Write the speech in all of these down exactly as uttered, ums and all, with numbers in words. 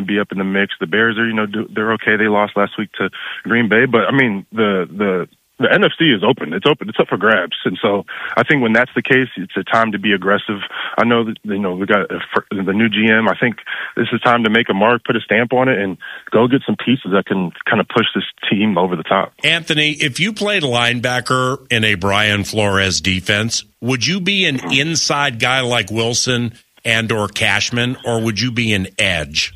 be up in the mix. The Bears are, you know, do, they're okay. They lost last week to Green Bay, but I mean, the the the N F C is open. It's open. It's up for grabs. And so I think when that's the case, it's a time to be aggressive. I know that, you know, we got a, the new G M. I think this is time to make a mark, put a stamp on it, and go get some pieces that can kind of push this team over the top. Anthony, if you played linebacker in a Brian Flores defense, would you be an inside guy like Wilson and or Cashman, or would you be an edge?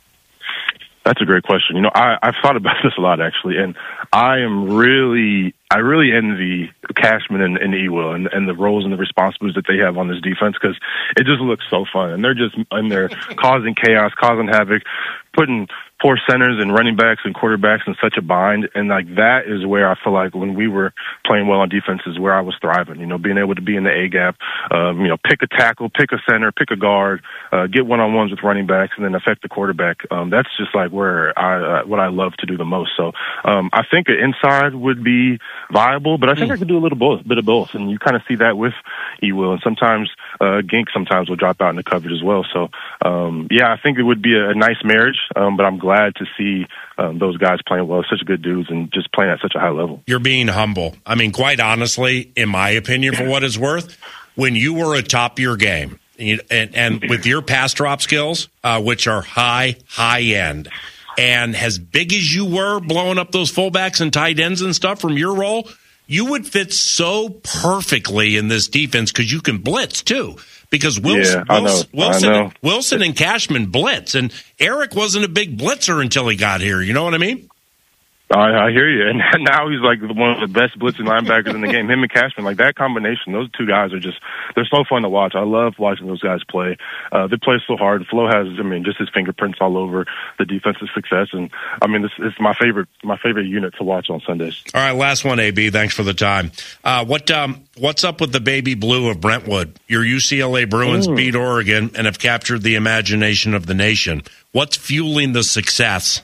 That's a great question. You know, I, I've thought about this a lot, actually, and I am really, I really envy Cashman and, and Ewell and, and the roles and the responsibilities that they have on this defense, because it just looks so fun. And they're just in there causing chaos, causing havoc, putting poor centers and running backs and quarterbacks in such a bind. And, like, that is where I feel like when we were playing well on defense is where I was thriving, you know, being able to be in the A-gap, um, you know, pick a tackle, pick a center, pick a guard, uh, get one-on-ones with running backs, and then affect the quarterback. Um, that's just, like, where I uh, what I love to do the most. So um, I think an inside would be viable, but I think mm. I could do a little both, bit of both. And you kind of see that with Ewell. And sometimes uh, Gink sometimes will drop out in the coverage as well. So, um, yeah, I think it would be a, a nice marriage, um, but I'm glad to see um, those guys playing well, such good dudes, and just playing at such a high level. You're being humble. I mean, quite honestly, in my opinion, for what it's worth, when you were atop your game, and, and, and with your pass drop skills, uh, which are high, high end, and as big as you were blowing up those fullbacks and tight ends and stuff from your role, you would fit so perfectly in this defense because you can blitz too. Because Wilson, yeah, Wilson, Wilson, and, Wilson and Cashman blitz, and Eric wasn't a big blitzer until he got here. You know what I mean? I, I hear you. And now he's like one of the best blitzing linebackers in the game. Him and Cashman, like that combination, those two guys are just, they're so fun to watch. I love watching those guys play. Uh, they play so hard. Flo has, I mean, just his fingerprints all over the defensive success. And I mean, this is my favorite, my favorite unit to watch on Sundays. All right. Last one, A B. Thanks for the time. Uh, what, um, what's up with the baby blue of Brentwood? Your U C L A Bruins mm. beat Oregon and have captured the imagination of the nation. What's fueling the success?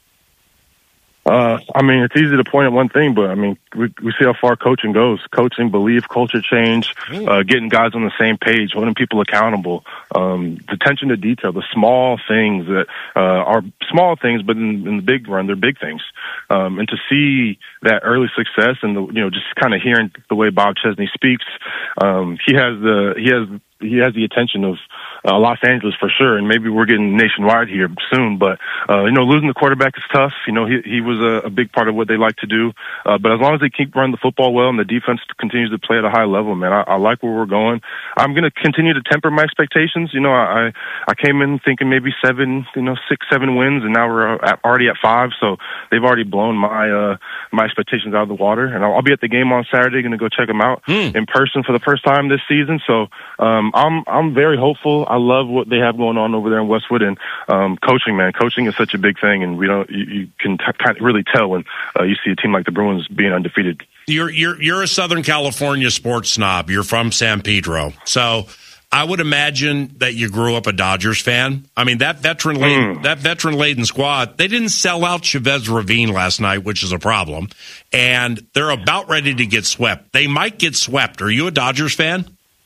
Uh, I mean, it's easy to point at one thing, but I mean, we, we see how far coaching goes. Coaching, belief, culture change, uh, getting guys on the same page, holding people accountable, um, the attention to detail, the small things that uh, are small things, but in, in the big run, they're big things. Um, and to see that early success and the, you know, just kind of hearing the way Bob Chesney speaks, um, he has the he has. He has the attention of uh, Los Angeles for sure, and maybe we're getting nationwide here soon. But uh, you know, losing the quarterback is tough. You know, he he was a, a big part of what they like to do. Uh, but as long as they keep running the football well and the defense continues to play at a high level, man, I, I like where we're going. I'm going to continue to temper my expectations. You know, I I came in thinking maybe seven, you know, six, seven wins, and now we're at, already at five. So they've already blown my uh, my expectations out of the water. And I'll, I'll be at the game on Saturday, going to go check them out mm. in person for the first time this season. So. Um, I'm I'm very hopeful. I love what they have going on over there in Westwood, and um, coaching, man. Coaching is such a big thing, and we don't. You, you can t- kind of really tell when uh, you see a team like the Bruins being undefeated. You're you're you're a Southern California sports snob. You're from San Pedro, so I would imagine that you grew up a Dodgers fan. I mean, that veteran laden, mm. that veteran laden squad, they didn't sell out Chavez Ravine last night, which is a problem, and they're about ready to get swept. They might get swept. Are you a Dodgers fan?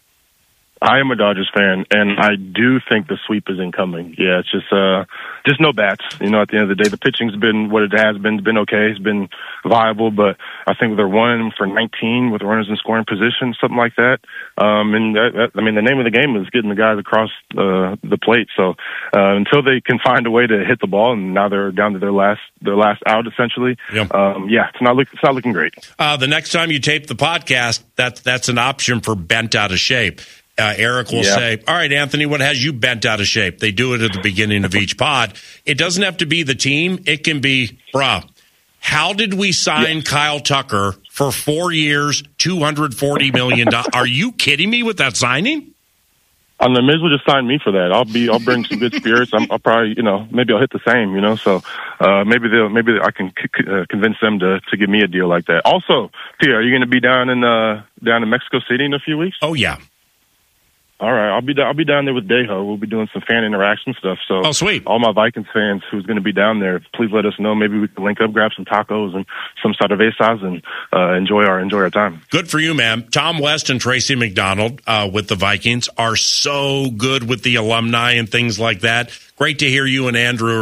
I am a Dodgers fan, and I do think the sweep is incoming. Yeah, it's just uh, just no bats. You know, at the end of the day, the pitching's been what it has been. It's been okay. It's been viable, but I think they're one for nineteen with runners in scoring position, something like that. Um, and that, that, I mean, the name of the game is getting the guys across uh, the plate. So uh, until they can find a way to hit the ball, and now they're down to their last their last out essentially. Yep. Um, yeah, it's not look, it's not looking great. Uh, the next time you tape the podcast, that's that's an option for bent out of shape. Uh, Eric will yeah. say, all right, Anthony, what has you bent out of shape? They do it at the beginning of each pod. It doesn't have to be the team. It can be, bruh, how did we sign yeah. Kyle Tucker for four years, two hundred forty million dollars? Are you kidding me with that signing? I mean, may as well just sign me for that. I'll be, I'll bring some good spirits. I'm, I'll probably, you know, maybe I'll hit the same, you know. So uh, maybe they'll, maybe I can c- uh, convince them to to give me a deal like that. Also, Tia, are you going to be down in uh, down in Mexico City in a few weeks? Oh yeah. All right, I'll be I'll be down there with Dejo. We'll be doing some fan interaction stuff. So, oh sweet! All my Vikings fans who's going to be down there, please let us know. Maybe we can link up, grab some tacos and some cervezas, and uh, enjoy our enjoy our time. Good for you, man. Tom West and Tracy McDonald uh, with the Vikings are so good with the alumni and things like that. Great to hear you and Andrew